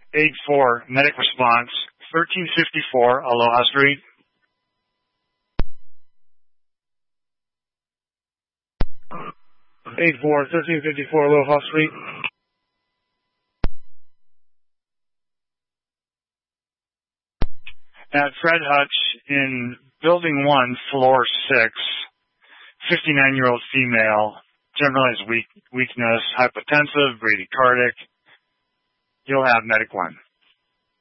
Aid 4, medic response, 1354 Aloha Street. Aid 4, 1354 Aloha Street. At Fred Hutch in Building 1, Floor 6, 59-year-old female, generalized weakness, hypotensive, bradycardic. You'll have medic 1.